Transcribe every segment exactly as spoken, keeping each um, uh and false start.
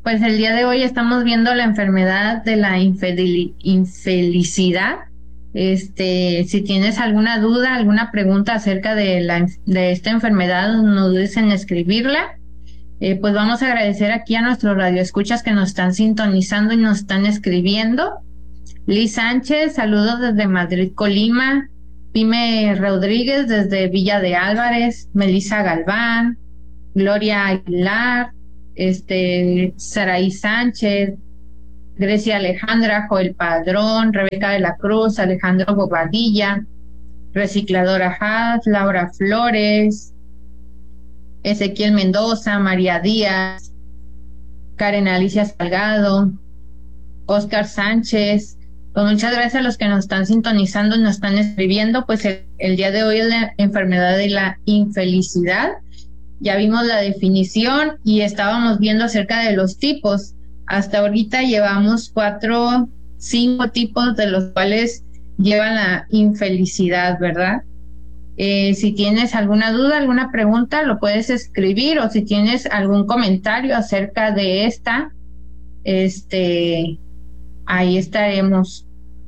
Pues el día de hoy estamos viendo la enfermedad de la infedili- infelicidad. Este, si tienes alguna duda, alguna pregunta acerca de la, de esta enfermedad, no dudes en escribirla. Eh, pues vamos a agradecer aquí a nuestros radioescuchas que nos están sintonizando y nos están escribiendo. Liz Sánchez, saludos desde Madrid, Colima. Pime Rodríguez desde Villa de Álvarez. Melissa Galván. Gloria Aguilar. Este, Saraí Sánchez. Grecia Alejandra, Joel Padrón, Rebeca de la Cruz, Alejandro Bobadilla, Recicladora Haas, Laura Flores, Ezequiel Mendoza, María Díaz, Karen Alicia Salgado, Oscar Sánchez. Pues muchas gracias a los que nos están sintonizando y nos están escribiendo. Pues el, el día de hoy es la enfermedad de la infelicidad. Ya vimos la definición y estábamos viendo acerca de los tipos. Hasta ahorita llevamos cuatro, cinco tipos de los cuales llevan la infelicidad, ¿verdad? Eh, si tienes alguna duda, alguna pregunta, lo puedes escribir, o si tienes algún comentario acerca de esta, este, ahí estaremos.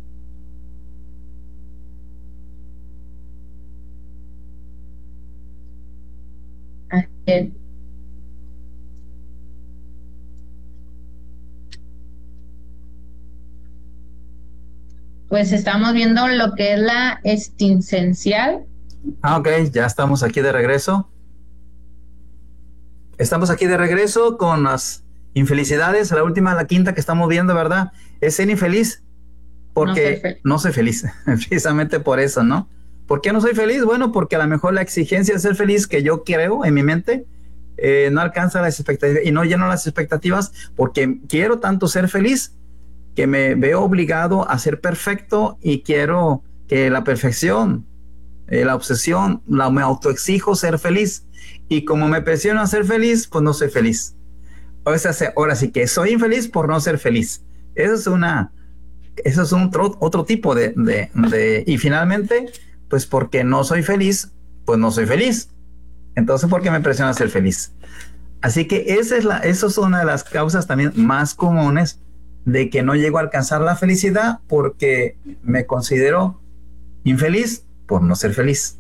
Así. Pues estamos viendo lo que es la extincencial. Ah, ok, ya estamos aquí de regreso. Estamos aquí de regreso con las infelicidades. La última, la quinta que estamos viendo, ¿verdad? Es ser infeliz. Porque no soy feliz, no soy feliz. Precisamente por eso, ¿no? ¿Por qué no soy feliz? Bueno, porque a lo mejor la exigencia de ser feliz que yo creo en mi mente eh, no alcanza las expectativas y no lleno las expectativas, porque quiero tanto ser feliz que me veo obligado a ser perfecto y quiero que la perfección, eh, la obsesión, la, me autoexijo ser feliz, y como me presiono a ser feliz, pues no soy feliz. O sea, ahora sí que soy infeliz por no ser feliz. Eso es una, eso es un otro, otro tipo de, de, de, y finalmente, pues porque no soy feliz, pues no soy feliz. Entonces, ¿por qué me presiona a ser feliz? Así que esa es la, eso es una de las causas también más comunes de que no llego a alcanzar la felicidad, porque me considero infeliz por no ser feliz.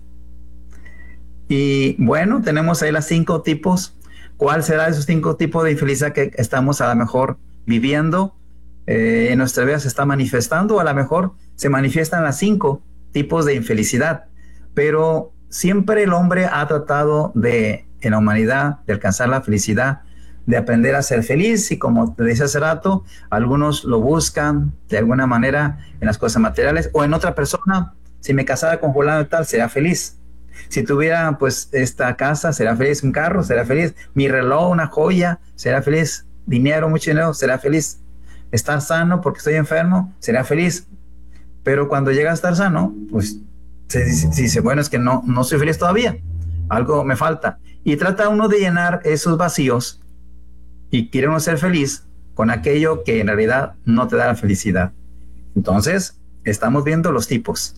Y bueno, tenemos ahí las cinco tipos. ¿Cuál será esos cinco tipos de infelicidad que estamos a lo mejor viviendo? Eh, en nuestra vida se está manifestando, o a lo mejor se manifiestan las cinco tipos de infelicidad. Pero siempre el hombre ha tratado de, en la humanidad, de alcanzar la felicidad, de aprender a ser feliz, y como te decía hace rato, algunos lo buscan de alguna manera en las cosas materiales o en otra persona. Si me casara con fulano y tal, será feliz. Si tuviera pues esta casa, será feliz. Un carro, será feliz. Mi reloj, una joya, será feliz. Dinero, mucho dinero, será feliz. Estar sano porque estoy enfermo, será feliz. Pero cuando llega a estar sano, pues se dice, se dice bueno, es que no, no soy feliz todavía, algo me falta. Y trata uno de llenar esos vacíos, y quiere uno ser feliz con aquello que en realidad no te da la felicidad. Entonces, estamos viendo los tipos.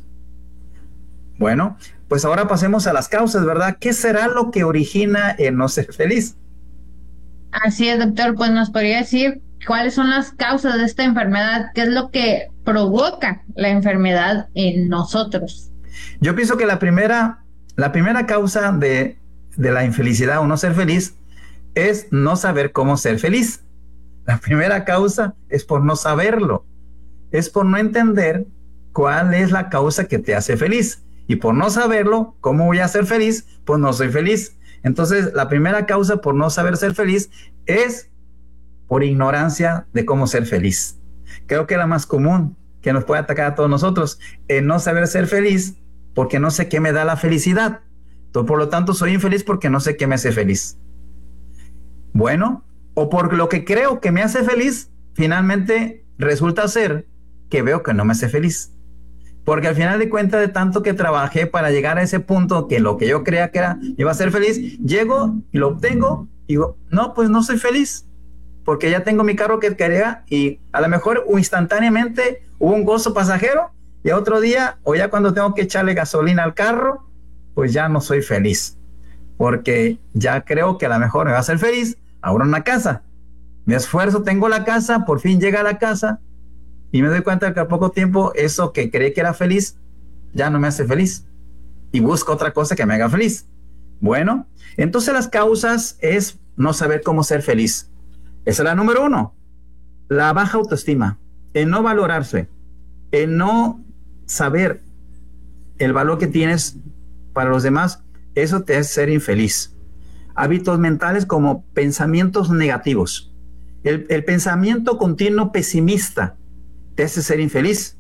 Bueno, pues ahora pasemos a las causas, ¿verdad? ¿Qué será lo que origina el no ser feliz? Así es, doctor, pues nos podría decir cuáles son las causas de esta enfermedad, qué es lo que provoca la enfermedad en nosotros. Yo pienso que la primera, la primera causa de, de la infelicidad o no ser feliz es no saber cómo ser feliz. La primera causa es por no saberlo, es por no entender cuál es la causa que te hace feliz, y por no saberlo, ¿cómo voy a ser feliz? Pues no soy feliz. Entonces, la primera causa por no saber ser feliz es por ignorancia de cómo ser feliz. Creo que la más común que nos puede atacar a todos nosotros es no saber ser feliz, porque no sé qué me da la felicidad. Entonces, por lo tanto, soy infeliz porque no sé qué me hace feliz. Bueno, o por lo que creo que me hace feliz, finalmente resulta ser que veo que no me hace feliz. Porque al final de cuentas, de tanto que trabajé para llegar a ese punto que lo que yo creía que era, me iba a ser feliz, llego y lo obtengo y digo, no, pues no soy feliz, porque ya tengo mi carro que quería, y a lo mejor instantáneamente hubo un gozo pasajero, y otro día, o ya cuando tengo que echarle gasolina al carro, pues ya no soy feliz, porque ya creo que a lo mejor me va a hacer feliz ahora una casa, Me esfuerzo, tengo la casa, por fin llega a la casa y me doy cuenta que a poco tiempo eso que creí que era feliz ya no me hace feliz y busco otra cosa que me haga feliz. Bueno, entonces las causas es no saber cómo ser feliz. Esa es la número uno. La baja autoestima, el no valorarse, el no saber el valor que tienes para los demás, eso te hace ser infeliz. Hábitos mentales como pensamientos negativos. El, el pensamiento continuo pesimista te hace ser infeliz.